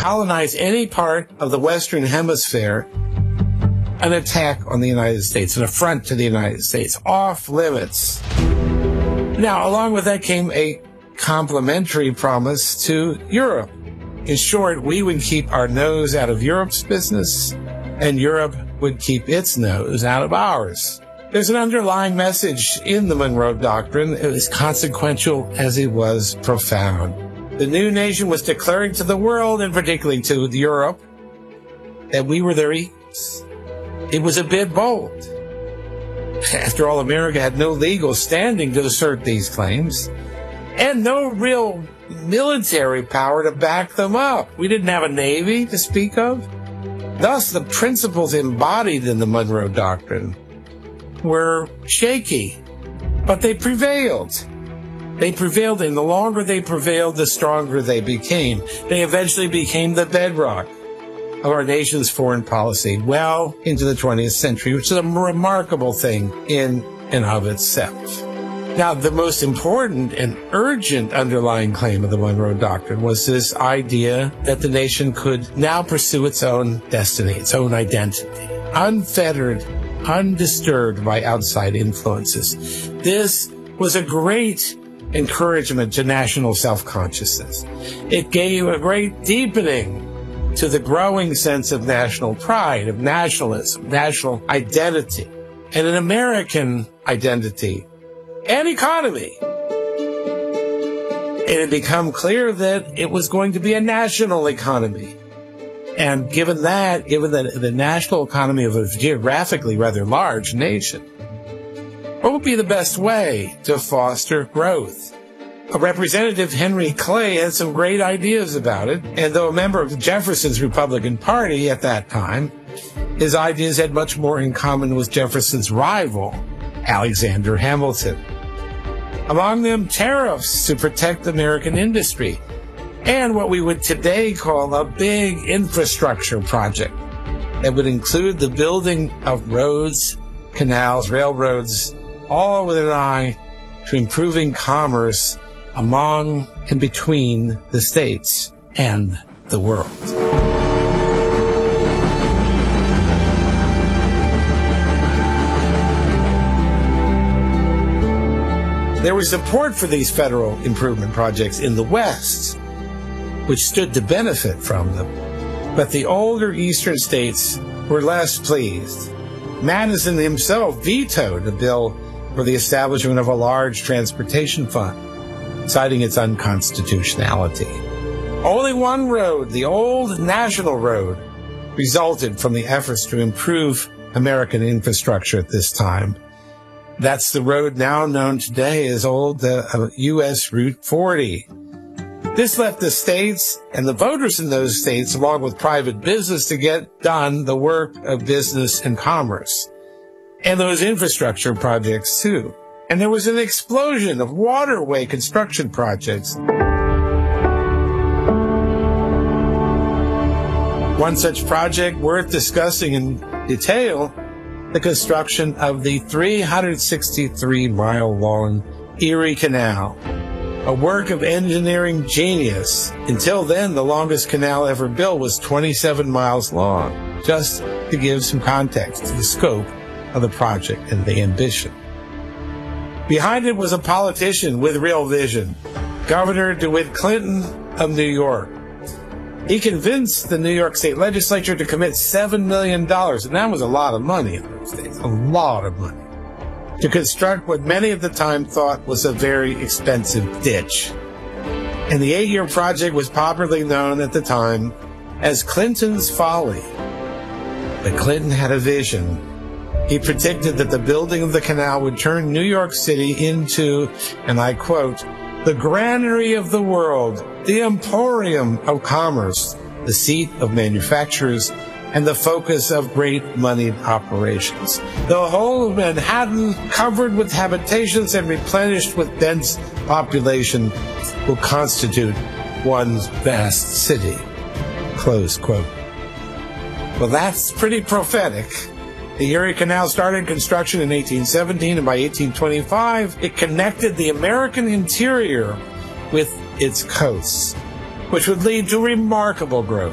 colonize any part of the Western Hemisphere, an attack on the United States, an affront to the United States, off limits. Now, along with that came a complimentary promise to Europe. In short, we would keep our nose out of Europe's business, and Europe would keep its nose out of ours. There's an underlying message in the Monroe Doctrine. It was consequential as it was profound. The new nation was declaring to the world, and particularly to Europe, that we were their equals. It was a bit bold. After all, America had no legal standing to assert these claims, and no real military power to back them up. We didn't have a navy to speak of. Thus, the principles embodied in the Monroe Doctrine were shaky, but they prevailed. They prevailed, and the longer they prevailed, the stronger they became. They eventually became the bedrock of our nation's foreign policy well into the 20th century, which is a remarkable thing in and of itself. Now, the most important and urgent underlying claim of the Monroe Doctrine was this idea that the nation could now pursue its own destiny, its own identity, unfettered, undisturbed by outside influences. This was a great encouragement to national self-consciousness. It gave a great deepening to the growing sense of national pride, of nationalism, national identity, and an American identity and economy. It had become clear that it was going to be a national economy. And given the national economy of a geographically rather large nation, what would be the best way to foster growth? Representative Henry Clay had some great ideas about it, and though a member of Jefferson's Republican Party at that time, his ideas had much more in common with Jefferson's rival, Alexander Hamilton. Among them, tariffs to protect American industry, and what we would today call a big infrastructure project that would include the building of roads, canals, railroads, all with an eye to improving commerce among and between the states and the world. There was support for these federal improvement projects in the West, which stood to benefit from them. But the older eastern states were less pleased. Madison himself vetoed a bill for the establishment of a large transportation fund, citing its unconstitutionality. Only one road, the old National Road, resulted from the efforts to improve American infrastructure at this time. That's the road now known today as old U.S. Route 40. This left the states and the voters in those states, along with private business, to get done the work of business and commerce. And those infrastructure projects, too. And there was an explosion of waterway construction projects. One such project worth discussing in detail, the construction of the 363-mile-long Erie Canal, a work of engineering genius. Until then, the longest canal ever built was 27 miles long, just to give some context to the scope of the project and the ambition. Behind it was a politician with real vision, Governor DeWitt Clinton of New York. He convinced the New York State Legislature to commit $7 million, and that was a lot of money in those days, a lot of money, to construct what many at the time thought was a very expensive ditch. And the 8-year project was popularly known at the time as Clinton's Folly. But Clinton had a vision. He predicted that the building of the canal would turn New York City into, and I quote, the granary of the world, the emporium of commerce, the seat of manufacturers, and the focus of great moneyed operations. The whole of Manhattan, covered with habitations and replenished with dense population, will constitute one vast city. Close quote. Well, that's pretty prophetic. The Erie Canal started construction in 1817, and by 1825, it connected the American interior with its coasts, which would lead to remarkable growth.